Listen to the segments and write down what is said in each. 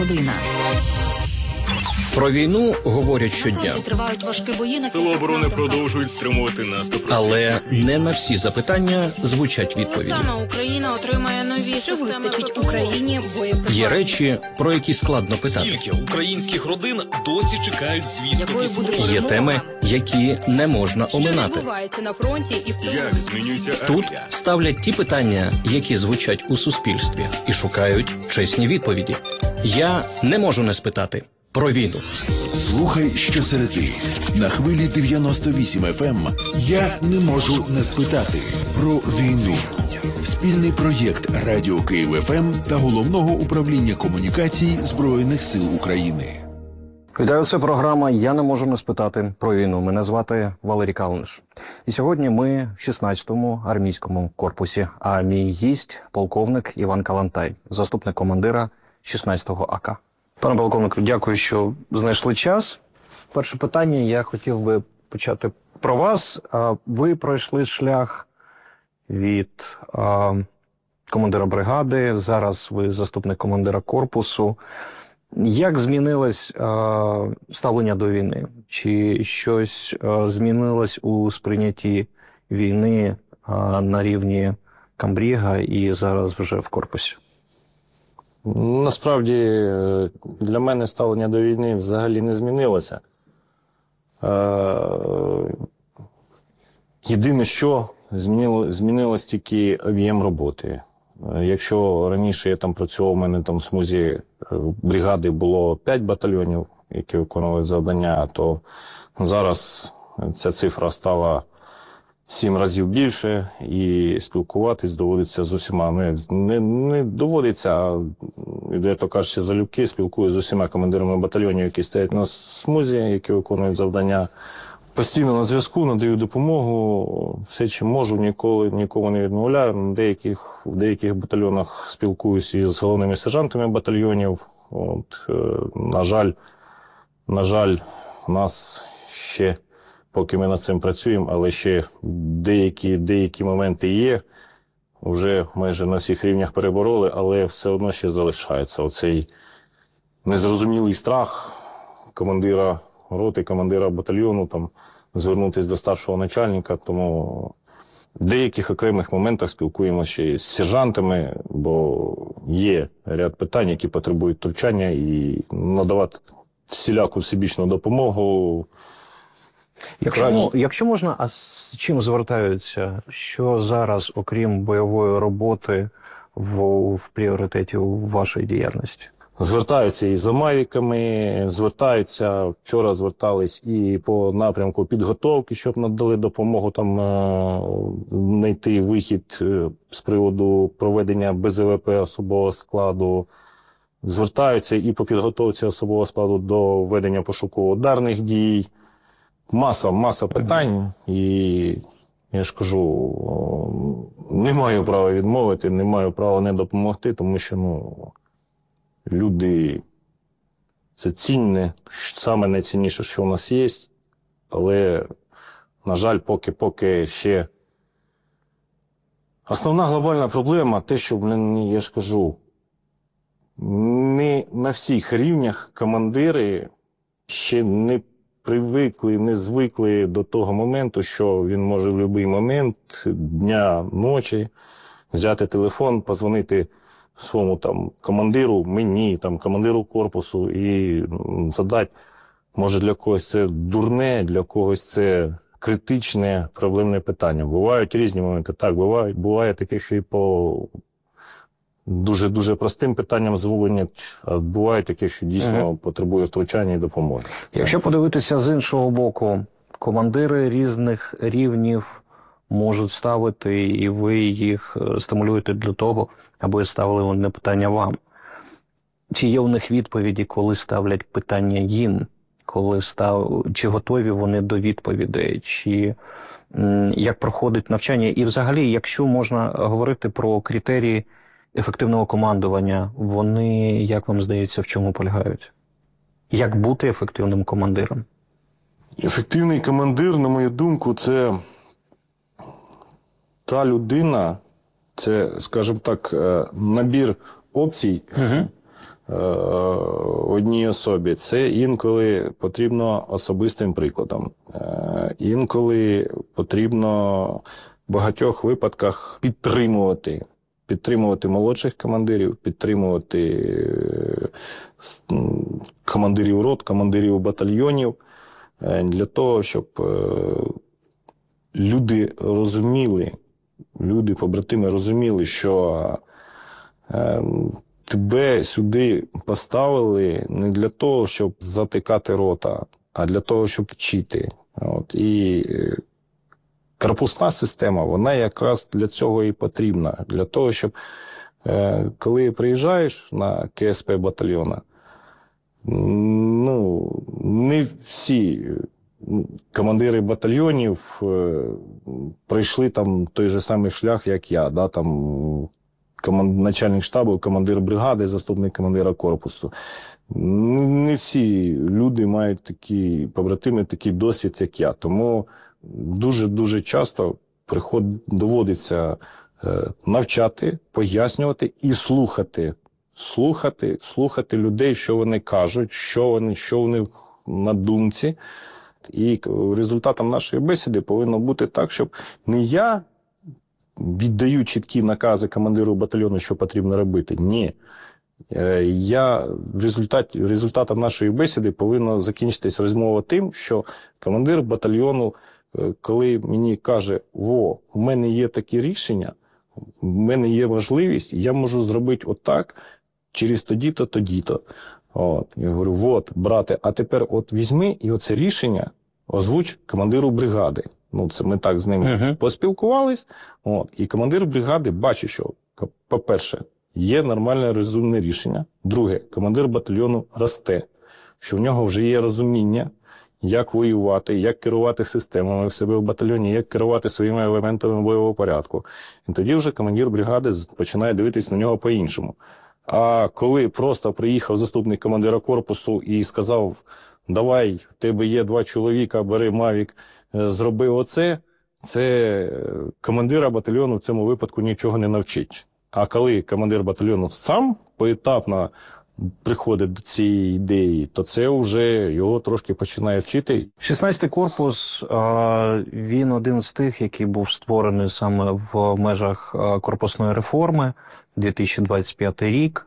година. Про війну говорять щодня. Тривають важкі бої на Сили оборони продовжують стримувати наступ. Але не на всі запитання звучать відповіді. Саме Україна отримає нові вистачить Україні боєприпасів. Є речі, про які складно питати. Скільки українських родин досі чекають звістки? Є теми, які не можна оминати. Відбувається на фронті і в Як змінюється Тут армія? ставлять ті питання, які звучать у суспільстві, і шукають чесні відповіді. Я не можу не спитати про війну. Слухай щосереди на хвилі 98 FM. Я не можу не спитати про війну. Спільний проєкт Радіо Київ ФМ та Головного управління комунікацій Збройних сил України. Вітаю, це програма «Я не можу не спитати про війну». Мене звати Валерій Калниш. І сьогодні ми в 16-му армійському корпусі, а мій гість – полковник Іван Калантай, заступник командира 16-го АК. Пане полковнику, дякую, що знайшли час. Перше питання, я хотів би почати про вас. Ви пройшли шлях від командира бригади, зараз ви заступник командира корпусу. Як змінилось ставлення до війни? Чи щось змінилось у сприйнятті війни на рівні комбрига і зараз вже в корпусі? Насправді, для мене ставлення до війни взагалі не змінилося. Єдине, що змінилось тільки об'єм роботи. Якщо раніше я там працював, у мене там в смузі бригади було 5 батальйонів, які виконували завдання, то зараз ця цифра стала 7 разів більше, і спілкуватись доводиться з усіма. Не доводиться, а, як то кажучи, залюбки спілкуюся з усіма командирами батальйонів, які стоять на смузі, які виконують завдання. Постійно на зв'язку, надаю допомогу, все, чим можу, нікому не відмовляю. В деяких батальйонах спілкуюся із головними сержантами батальйонів. На жаль, у нас ще, поки ми над цим працюємо, але ще деякі моменти є. Вже майже на всіх рівнях перебороли, але все одно ще залишається оцей незрозумілий страх командира роти, командира батальйону, там, звернутися до старшого начальника, тому в деяких окремих моментах спілкуємося ще з сержантами, бо є ряд питань, які потребують втручання, і надавати всіляку всебічну допомогу. Якщо можна, а з чим звертаються? Що зараз, окрім бойової роботи, в пріоритеті у вашій діяльності? Звертаються і за мавіками, вчора звертались і по напрямку підготовки, щоб надали допомогу там знайти вихід з приводу проведення БЗВП особового складу. Звертаються і по підготовці особового складу до ведення пошуково-ударних дій. Маса питань, і я ж кажу, не маю права відмовити, не маю права не допомогти, тому що, люди – це цінне, саме найцінніше, що у нас є, але, на жаль, поки ще основна глобальна проблема – те, що, я ж кажу, не на всіх рівнях командири ще не привикли, не звикли до того моменту, що він може в будь-який момент дня, ночі взяти телефон, позвонити своєму там командиру, мені, там, командиру корпусу і задати, може для когось це дурне, для когось це критичне, проблемне питання. Бувають різні моменти, так, буває таке, що і по дуже простим питанням дзвонять, а буває таке, що дійсно потребує втручання і допомоги. Якщо подивитися з іншого боку, командири різних рівнів можуть ставити, і ви їх стимулюєте для того, аби ставили вони питання вам. Чи є у них відповіді, коли ставлять питання їм? Чи готові вони до відповідей? Чи як проходить навчання? І взагалі, якщо можна говорити про критерії ефективного командування, вони, як вам здається, в чому полягають? Як бути ефективним командиром? Ефективний командир, на мою думку, це та людина, це, скажімо так, набір опцій, одній особі. Це інколи потрібно особистим прикладом. Інколи потрібно в багатьох випадках підтримувати молодших командирів, підтримувати командирів рот, командирів батальйонів, для того, щоб люди, побратими розуміли, що тебе сюди поставили не для того, щоб затикати рота, а для того, щоб вчити. І корпусна система, вона якраз для цього і потрібна. Для того, щоб коли приїжджаєш на КСП батальйона, не всі командири батальйонів пройшли там той же самий шлях, як я, начальник штабу, командир бригади, заступник командира корпусу. Не всі люди мають такі побратими, такий досвід, як я. Тому дуже часто доводиться навчати, пояснювати і слухати. Слухати людей, що вони кажуть, що вони на думці. І результатом нашої бесіди повинно бути так, щоб не я віддаю чіткі накази командиру батальйону, що потрібно робити. Ні. Результатом нашої бесіди повинна закінчитись розмова тим, що командир батальйону, коли мені каже, у мене є такі рішення, в мене є можливість, я можу зробити отак, через тоді-то, тоді-то. Я говорю, брате, а тепер візьми і оце рішення озвуч командиру бригади. Це ми так з ним поспілкувались. І командир бригади бачить, що, по-перше, є нормальне розумне рішення. Друге, командир батальйону росте, що в нього вже є розуміння, як воювати, як керувати системами в себе в батальйоні, як керувати своїми елементами бойового порядку. І тоді вже командир бригади починає дивитись на нього по-іншому. А коли просто приїхав заступник командира корпусу і сказав, давай, в тебе є 2 чоловіка, бери Мавік, зроби оце, це командира батальйону в цьому випадку нічого не навчить. А коли командир батальйону сам поетапно приходить до цієї ідеї, то це вже його трошки починає вчити. 16-й корпус, він один з тих, який був створений саме в межах корпусної реформи, 2025 рік.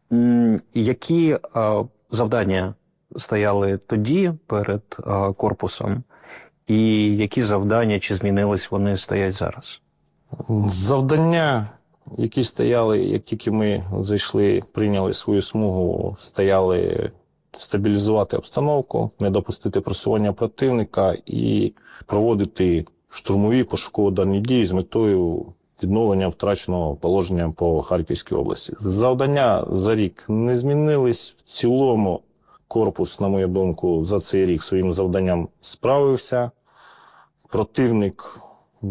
Які завдання стояли тоді перед корпусом, і які завдання, чи змінились вони, стоять зараз? Завдання, які стояли, як тільки ми зайшли, прийняли свою смугу, стояли стабілізувати обстановку, не допустити просування противника і проводити штурмові пошуково-дані дії з метою відновлення втраченого положення по Харківській області. Завдання за рік не змінились. В цілому корпус, на мою думку, за цей рік своїм завданням справився. Противник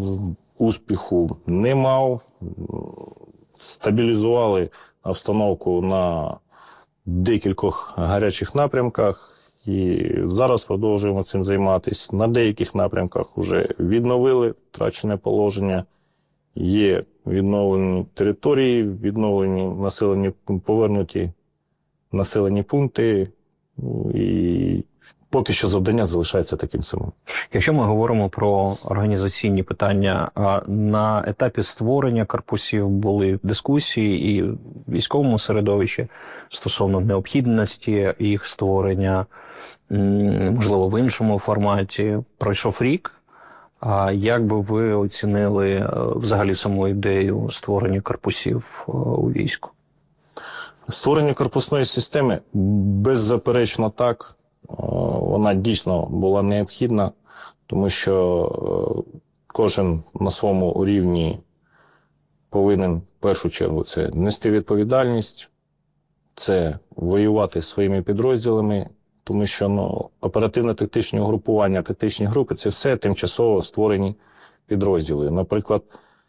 успіху не мав. Стабілізували обстановку на декількох гарячих напрямках і зараз продовжуємо цим займатися. На деяких напрямках вже відновили втрачене положення. Є відновлені території, повернуті населені пункти, і поки що завдання залишається таким самим. Якщо ми говоримо про організаційні питання, на етапі створення корпусів були дискусії і в військовому середовищі стосовно необхідності їх створення, можливо, в іншому форматі. Пройшов рік. А як би ви оцінили взагалі саму ідею створення корпусів у війську? Створення корпусної системи, беззаперечно так, вона дійсно була необхідна, тому що кожен на своєму рівні повинен в першу чергу це нести відповідальність, це воювати своїми підрозділами, тому що оперативно-тактичні угрупування, тактичні групи – це все тимчасово створені підрозділи. Наприклад,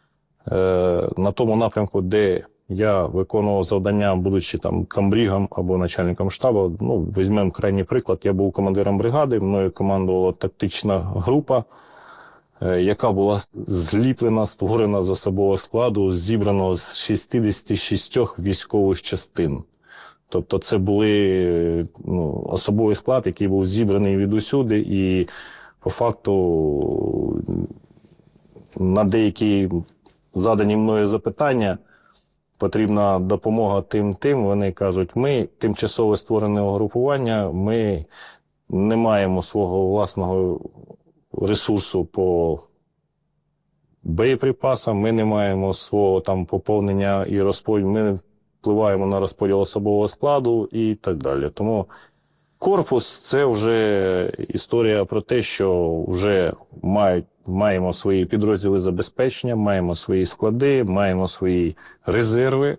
на тому напрямку, де я виконував завдання, будучи там комбригом або начальником штабу, візьмемо крайній приклад, я був командиром бригади, мною командувала тактична група, яка була зліплена, створена з особового складу, зібрана з 66 військових частин. Тобто це були особовий склад, який був зібраний відусюди, і по факту на деякі задані мною запитання потрібна допомога тим. Вони кажуть, ми тимчасово створене угрупування, ми не маємо свого власного ресурсу по боєприпасам, ми не маємо свого там поповнення і розподілу, ми впливаємо на розподіл особового складу і так далі. Тому корпус – це вже історія про те, що вже маємо свої підрозділи забезпечення, маємо свої склади, маємо свої резерви.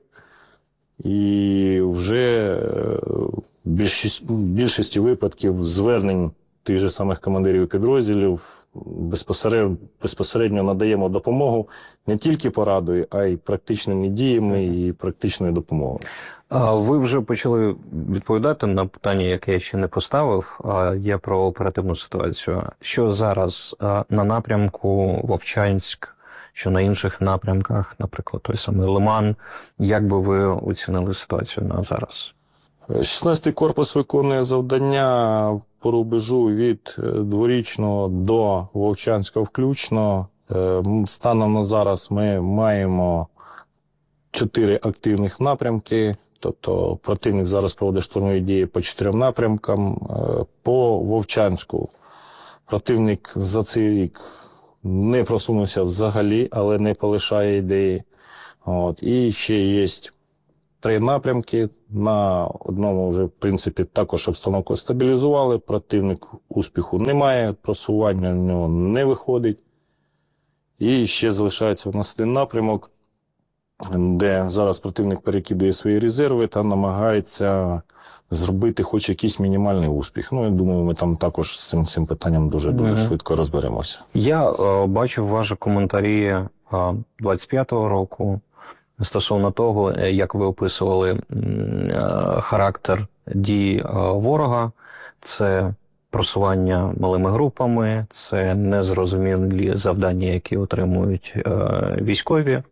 І вже в більшості випадків звернень тих же самих командирів підрозділів безпосередньо надаємо допомогу не тільки порадою, а й практичними діями і практичною допомогою. Ви вже почали відповідати на питання, яке я ще не поставив. Я про оперативну ситуацію. Що зараз на напрямку Вовчанськ, що на інших напрямках, наприклад, той самий Лиман, як би ви оцінили ситуацію на зараз? 16-й корпус виконує завдання по рубежу від Дворічного до Вовчанська включно. Станом на зараз ми маємо 4 активних напрямки, тобто противник зараз проводить штурмові дії по 4 напрямкам. По Вовчанську противник за цей рік не просунувся взагалі, але не полишає ідеї. І ще є 3 напрямки. На одному вже, в принципі, також обстановку стабілізували. Противник успіху немає, просування в нього не виходить. І ще залишається у нас 1 напрямок, де зараз противник перекидує свої резерви та намагається зробити хоч якийсь мінімальний успіх. Я думаю, ми там також з цим питанням дуже швидко розберемося. Я бачив ваші коментарі 25-го року стосовно того, як ви описували характер дій ворога. Це просування малими групами, це незрозумілі завдання, які отримують військові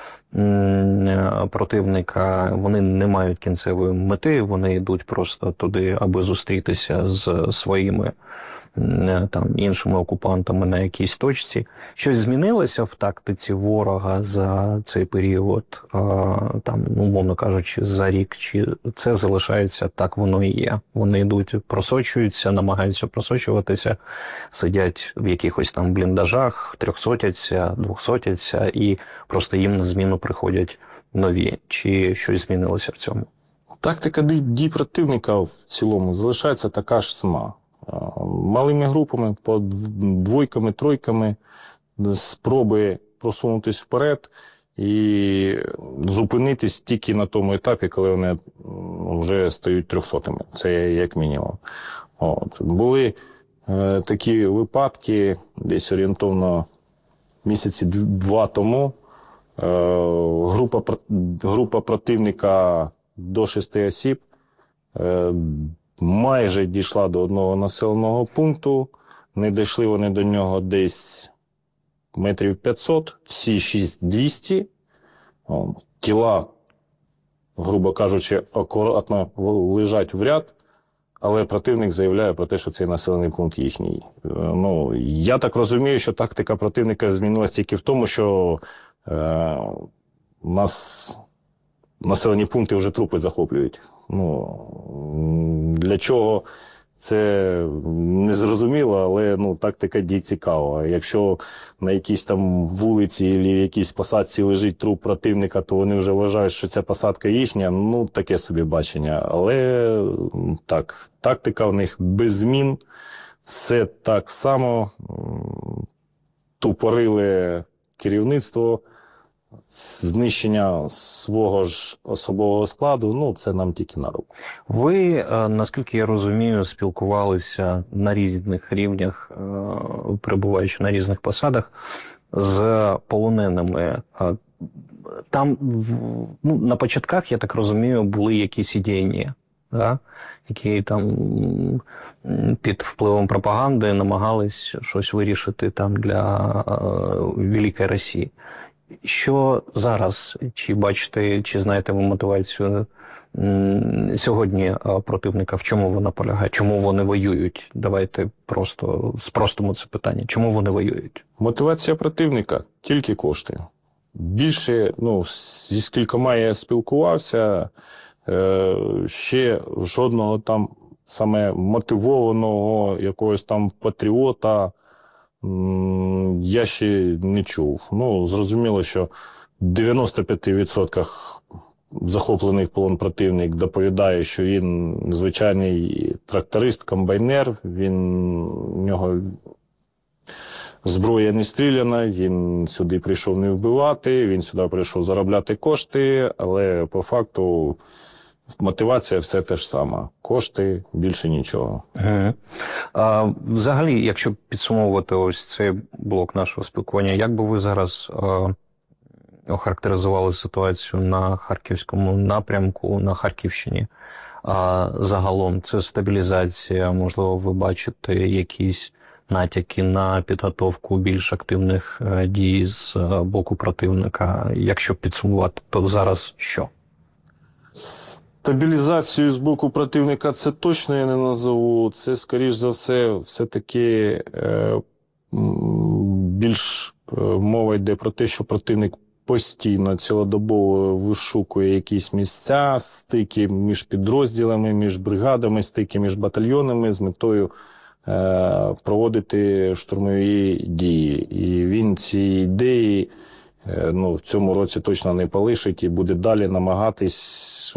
противника. Вони не мають кінцевої мети, вони йдуть просто туди, аби зустрітися з своїми іншими окупантами на якійсь точці. Щось змінилося в тактиці ворога за цей період, умовно кажучи, за рік? Чи це залишається так, воно і є? Вони йдуть, просочуються, намагаються просочуватися, сидять в якихось бліндажах, 300-яться, 200-яться, і просто їм на зміну приходять нові. Чи щось змінилося в цьому? Тактика дій противника в цілому залишається така ж сама. Малими групами, по 2, 3, спроби просунутися вперед і зупинитись тільки на тому етапі, коли вони вже стають 300-ми. Це як мінімум. Були такі випадки десь орієнтовно місяці 2 тому. Група противника до 6 осіб майже дійшла до одного населеного пункту. Не дійшли вони до нього десь метрів 500, всі 6-200. Тіла, грубо кажучи, акуратно лежать в ряд, але противник заявляє про те, що цей населений пункт їхній. Я так розумію, що тактика противника змінилась тільки в тому, що у нас населені пункти вже трупи захоплюють. Для чого це не зрозуміло, але тактика дій цікава. Якщо на якійсь там вулиці або якійсь посадці лежить труп противника, то вони вже вважають, що ця посадка їхня. Таке собі бачення. Але так, тактика в них без змін. Все так само. Тупорили керівництво. Знищення свого ж особового складу, це нам тільки на руку. Ви, наскільки я розумію, спілкувалися на різних рівнях, перебуваючи на різних посадах, з полоненими. Там, на початках, я так розумію, були якісь ідейні, які там під впливом пропаганди намагались щось вирішити там для Великої Росії. Що зараз? Чи бачите, чи знаєте ви мотивацію сьогодні противника? В чому вона полягає? Чому вони воюють? Давайте просто спростимо це питання. Чому вони воюють? Мотивація противника – тільки кошти. Більше, зі скількома я спілкувався, ще жодного там саме мотивованого якогось там патріота я ще не чув. Зрозуміло, що в 95% захоплений в полон противник доповідає, що він звичайний тракторист, комбайнер, в нього зброя не стріляна, він сюди прийшов не вбивати, він сюди прийшов заробляти кошти, але по факту мотивація все те ж сама. Кошти, більше нічого. Взагалі, якщо підсумовувати ось цей блок нашого спілкування, як би ви зараз охарактеризували ситуацію на Харківському напрямку, на Харківщині? Загалом це стабілізація, можливо, ви бачите якісь натяки на підготовку більш активних дій з боку противника? Якщо підсумувати, то зараз що? Стабілізацію з боку противника це точно я не назову. Це, скоріш за все-таки більш мова йде про те, що противник постійно, цілодобово вишукує якісь місця, стики між підрозділами, між бригадами, стики між батальйонами з метою проводити штурмові дії. І він ці ідеї в цьому році точно не полишить і буде далі намагатись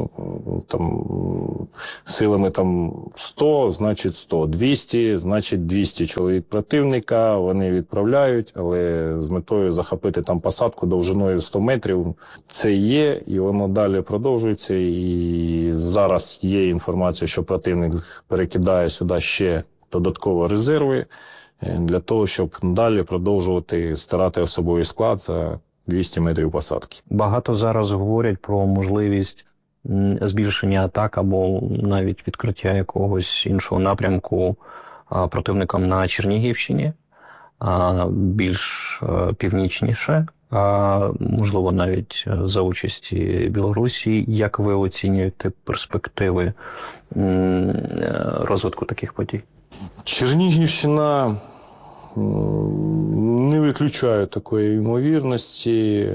силами 100, значить 100, 200, значить 200 чоловік противника, вони відправляють, але з метою захопити посадку довжиною 100 метрів. Це є, і воно далі продовжується, і зараз є інформація, що противник перекидає сюди ще додатково резерви для того, щоб далі продовжувати стирати особовий склад за 200 метрів посадки. Багато зараз говорять про можливість збільшення атак або навіть відкриття якогось іншого напрямку противникам на Чернігівщині, більш північніше, можливо, навіть за участі Білорусі. Як ви оцінюєте перспективи розвитку таких подій? Чернігівщина не виключаю такої ймовірності,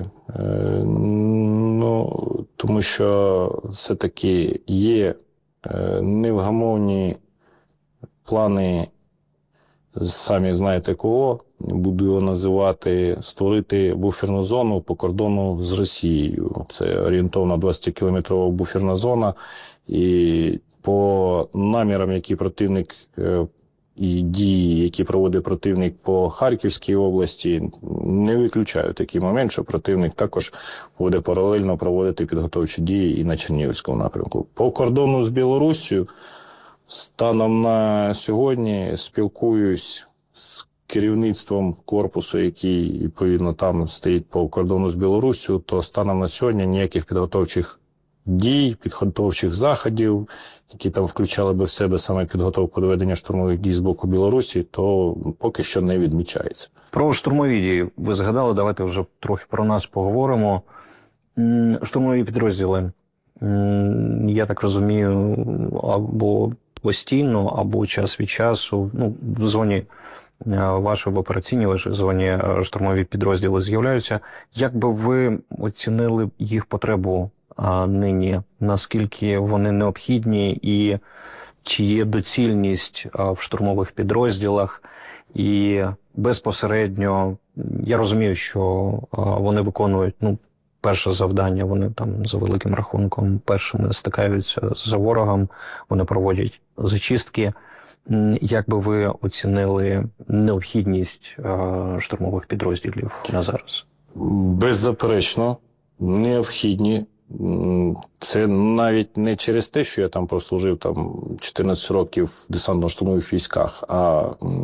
тому що все-таки є невгамовні плани, самі знаєте кого, буду його називати, створити буферну зону по кордону з Росією. Це орієнтовно 20-кілометрова буферна зона, і по намірам, які противник і дії, які проводить противник по Харківській області, не виключаю такий момент, що противник також буде паралельно проводити підготовчі дії і на Чернігівському напрямку. По кордону з Білоруссю станом на сьогодні спілкуюсь з керівництвом корпусу, який, відповідно, там стоїть по кордону з Білоруссю, то станом на сьогодні ніяких підготовчих дій, підготовчих заходів, які там включали би в себе саме підготовку до ведення штурмових дій з боку Білорусі, то поки що не відмічається. Про штурмові дії ви згадали, давайте вже трохи про нас поговоримо. Штурмові підрозділи, я так розумію, або постійно, або час від часу, в зоні вашої, в операційній вашій зоні штурмові підрозділи з'являються. Як би ви оцінили їх потребу нині, наскільки вони необхідні і чи є доцільність в штурмових підрозділах? І безпосередньо, я розумію, що вони виконують перше завдання, вони там за великим рахунком першими стикаються з ворогом, вони проводять зачистки. Як би ви оцінили необхідність штурмових підрозділів на зараз? Беззаперечно, необхідні. Це навіть не через те, що я там прослужив 14 років в десантно-штурмових військах, а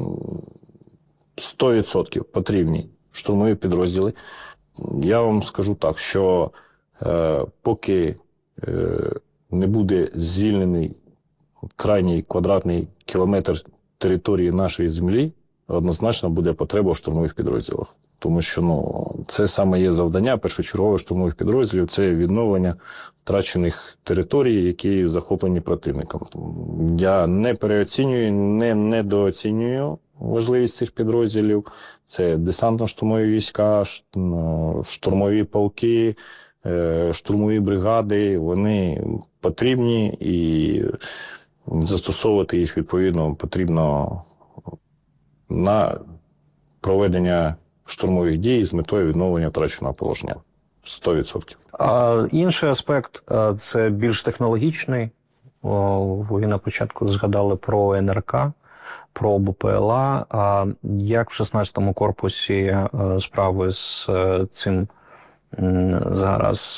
100% потрібні штурмові підрозділи. Я вам скажу так, що поки не буде звільнений крайній квадратний кілометр території нашої землі, однозначно буде потреба в штурмових підрозділах. Тому що це саме є завдання першочергових штурмових підрозділів – це відновлення втрачених територій, які захоплені противником. Я не переоцінюю, не недооцінюю важливість цих підрозділів. Це десантно-штурмові війська, штурмові полки, штурмові бригади. Вони потрібні і застосовувати їх відповідно потрібно на проведення штурмових дій з метою відновлення втраченого положення. 100%. Інший аспект – це більш технологічний. Ви на початку згадали про НРК, про БПЛА. Як в 16-му корпусі справи з цим зараз?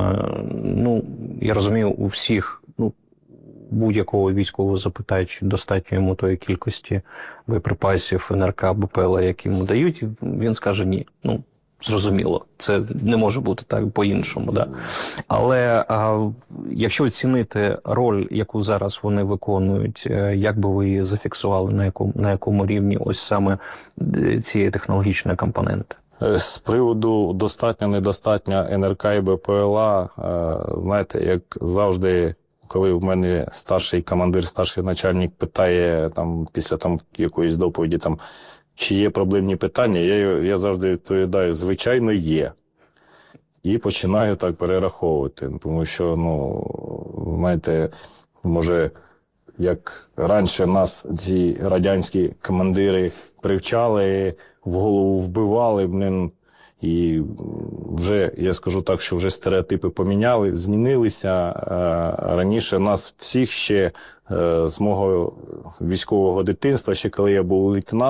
Я розумію, у всіх, будь-якого військового запитають, чи достатньо йому тої кількості боєприпасів, НРК, БПЛА, які йому дають, він скаже ні. Зрозуміло, це не може бути так по-іншому. Да? Але якщо оцінити роль, яку зараз вони виконують, як би ви її зафіксували, на якому рівні ось саме цієї технологічної компоненти? З приводу достатньо-недостатньо НРК і БПЛА, знаєте, як завжди, коли в мене старший командир, старший начальник питає після якоїсь доповіді, чи є проблемні питання, я завжди відповідаю, звичайно, є. І починаю так перераховувати. Тому що, знаєте, може, як раніше нас ці радянські командири привчали, в голову вбивали, і вже, я скажу так, що вже стереотипи змінилися. Раніше нас всіх ще з мого військового дитинства, ще коли я був лейтенантом,